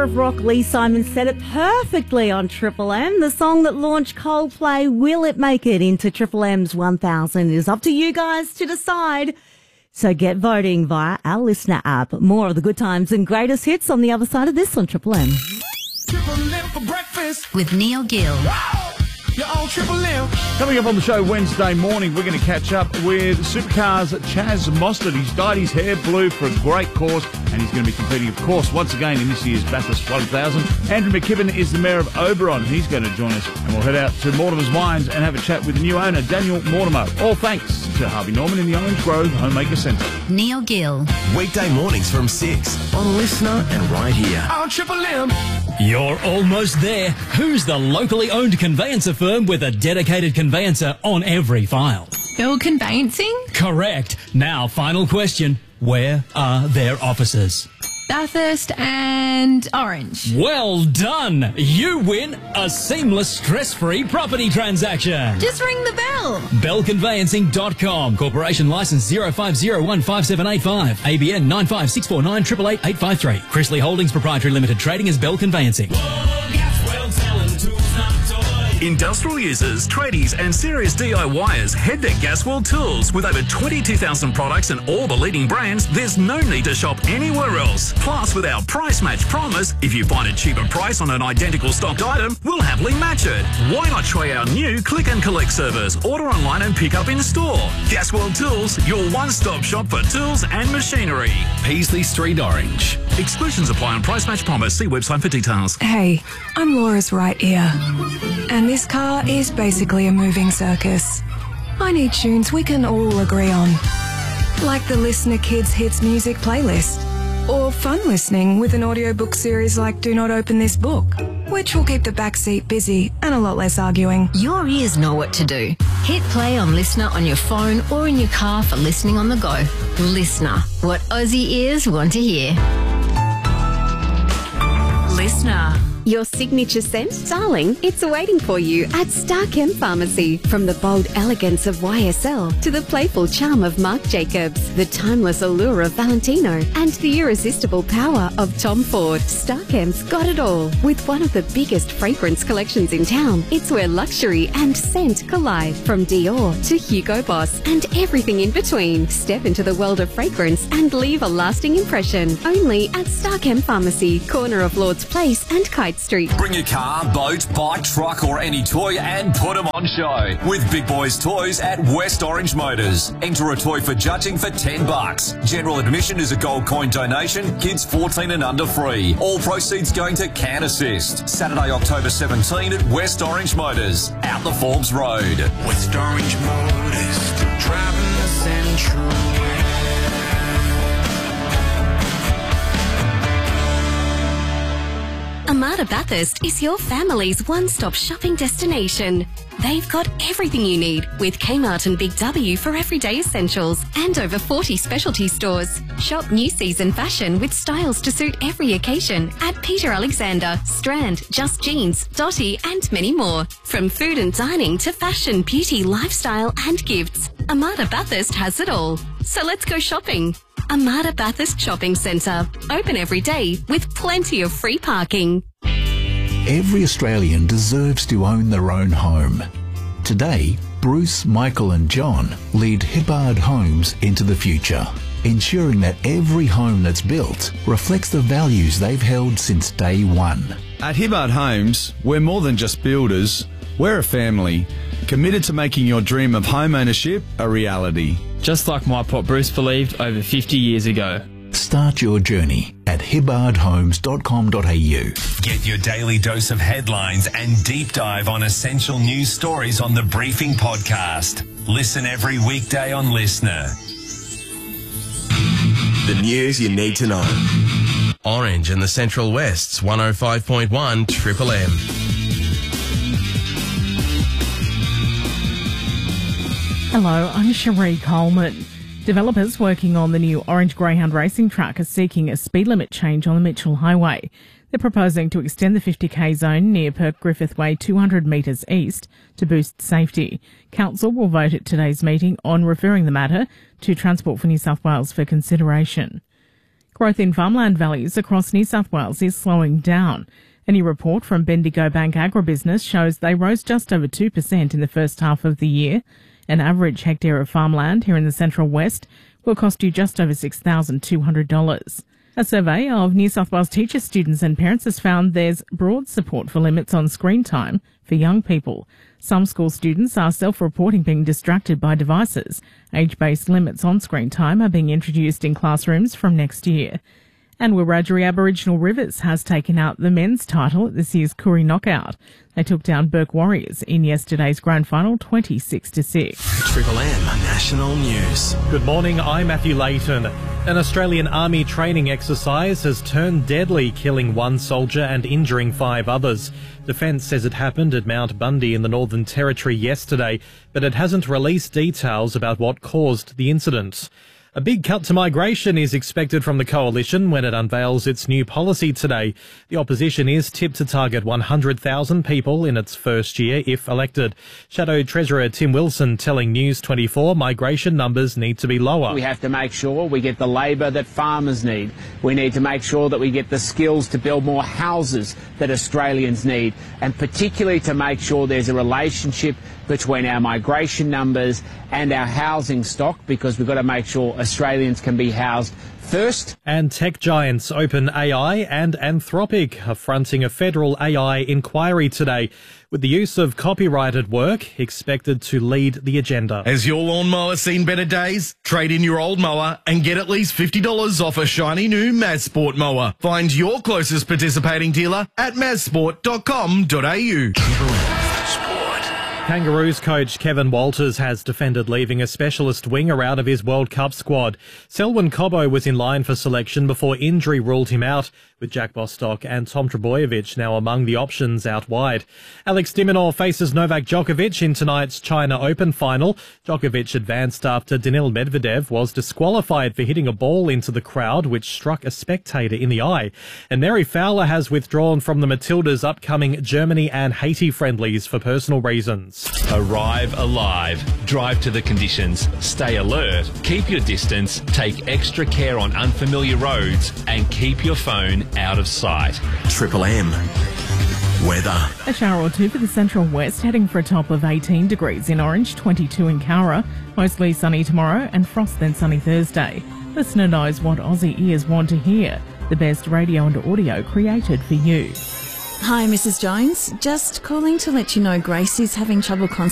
of Rock, Lee Simon, said it perfectly on Triple M. The song that launched Coldplay, will it make it into Triple M's 1000? It is up to you guys to decide. So get voting via our listener app. More of the good times and greatest hits on the other side of this on Triple M. Triple M for breakfast With Neil Gill. Wow. You're on Triple M. Coming up on the show Wednesday morning, we're going to catch up with Supercars Chaz Mostert. He's dyed his hair blue for a great cause, and he's going to be competing, of course, once again in this year's Bathurst 1000. Andrew McKibben is the Mayor of Oberon. He's going to join us, and we'll head out to Mortimer's Wines and have a chat with the new owner, Daniel Mortimer. All thanks to Harvey Norman in the Orange Grove Homemaker Centre. Neil Gill. Weekday mornings from 6 on Listener and right here. On Triple M. You're almost there. Who's the locally owned conveyancer firm with a dedicated conveyancer on every file? Bill Conveyancing? Correct. Now, final question. Where are their offices? Bathurst and Orange. Well done. You win a seamless, stress-free property transaction. Just ring the bell. Bellconveyancing.com. Corporation license 05015785. ABN 95649 888 853. Chrisley Holdings Proprietary Limited. Trading as Bell Conveyancing. Industrial users, tradies and serious DIYers head to Gasworld Tools. With over 22,000 products and all the leading brands, there's no need to shop anywhere else. Plus, with our price match promise, if you find a cheaper price on an identical stocked item, we'll happily match it. Why not try our new click and collect service? Order online and pick up in store. Gasworld Tools, your one-stop shop for tools and machinery. Peasley Street, Orange. Exclusions apply on price match promise. See website for details. Hey, I'm Laura's right ear. And this car is basically a moving circus. I need tunes we can all agree on. Like the Listener Kids Hits Music playlist. Or fun listening with an audiobook series like Do Not Open This Book, which will keep the backseat busy and a lot less arguing. Your ears know what to do. Hit play on Listener on your phone or in your car for listening on the go. Listener, what Aussie ears want to hear. Listener. Your signature scent, darling, it's waiting for you at Starchem Pharmacy. From the bold elegance of YSL to the playful charm of Marc Jacobs, the timeless allure of Valentino, and the irresistible power of Tom Ford, Starchem's got it all. With one of the biggest fragrance collections in town, it's where luxury and scent collide. From Dior to Hugo Boss and everything in between. Step into the world of fragrance and leave a lasting impression. Only at Starchem Pharmacy, corner of Lord's Place and Kite Street. Bring your car, boat, bike, truck or any toy and put them on show with Big Boys Toys at West Orange Motors. Enter a toy for judging for $10. General admission is a gold coin donation. Kids 14 and under free. All proceeds going to Can Assist. Saturday, October 17 at West Orange Motors, out the Forbes Road. West Orange Motors, driving the Central. Armada Bathurst is your family's one-stop shopping destination. They've got everything you need with Kmart and Big W for everyday essentials and over 40 specialty stores. Shop new season fashion with styles to suit every occasion at Peter Alexander, Strand, Just Jeans, Dotty and many more. From food and dining to fashion, beauty, lifestyle and gifts, Armada Bathurst has it all. So let's go shopping. Armada Bathurst Shopping Centre. Open every day with plenty of free parking. Every Australian deserves to own their own home. Today, Bruce, Michael and John lead Hibbard Homes into the future, ensuring that every home that's built reflects the values they've held since day one. At Hibbard Homes, we're more than just builders. We're a family, committed to making your dream of home ownership a reality. Just like my pop Bruce believed over 50 years ago. Start your journey at hibbardhomes.com.au. Get your daily dose of headlines and deep dive on essential news stories on the Briefing Podcast. Listen every weekday on Listener. The news you need to know. Orange and the Central West's 105.1 Triple M. Hello, I'm Cherie Coleman. Developers working on the new Orange Greyhound racing track are seeking a speed limit change on the Mitchell Highway. They're proposing to extend the 50k zone near Perk Griffith Way 200 metres east to boost safety. Council will vote at today's meeting on referring the matter to Transport for New South Wales for consideration. Growth in farmland values across New South Wales is slowing down. A new report from Bendigo Bank Agribusiness shows they rose just over 2% in the first half of the year. An average hectare of farmland here in the Central West will cost you just over $6,200. A survey of New South Wales teachers, students and parents has found there's broad support for limits on screen time for young people. Some school students are self-reporting being distracted by devices. Age-based limits on screen time are being introduced in classrooms from next year. And Wiradjuri Aboriginal Rivers has taken out the men's title at this year's Koori Knockout. They took down Burke Warriors in yesterday's grand final 26-6. Triple M National News. Good morning, I'm Matthew Layton. An Australian Army training exercise has turned deadly, killing one soldier and injuring 5 others. Defence says it happened at Mount Bundy in the Northern Territory yesterday, but it hasn't released details about what caused the incident. A big cut to migration is expected from the Coalition when it unveils its new policy today. The opposition is tipped to target 100,000 people in its first year if elected. Shadow Treasurer Tim Wilson telling News 24 migration numbers need to be lower. We have to make sure we get the labour that farmers need. We need to make sure that we get the skills to build more houses that Australians need, and particularly to make sure there's a relationship between our migration numbers and our housing stock, because we've got to make sure Australians can be housed first. And tech giants OpenAI and Anthropic are fronting a federal AI inquiry today, with the use of copyrighted work expected to lead the agenda. Has your lawnmower seen better days? Trade in your old mower and get at least $50 off a shiny new Mazsport mower. Find your closest participating dealer at mazsport.com.au. Kangaroos coach Kevin Walters has defended leaving a specialist winger out of his World Cup squad. Selwyn Cobbo was in line for selection before injury ruled him out, with Jack Bostock and Tom Trbojevic now among the options out wide. Alex de Minaur faces Novak Djokovic in tonight's China Open final. Djokovic advanced after Daniil Medvedev was disqualified for hitting a ball into the crowd, which struck a spectator in the eye. And Mary Fowler has withdrawn from the Matildas' upcoming Germany and Haiti friendlies for personal reasons. Arrive alive. Drive to the conditions. Stay alert. Keep your distance. Take extra care on unfamiliar roads and keep your phone out of sight. Triple M weather. A shower or two for the Central West, heading for a top of 18 degrees in Orange, 22 in Cowra. Mostly sunny tomorrow and frost then sunny Thursday. Listener knows what Aussie ears want to hear. The best radio and audio created for you. Hi, Mrs. Jones. Just calling to let you know Grace is having trouble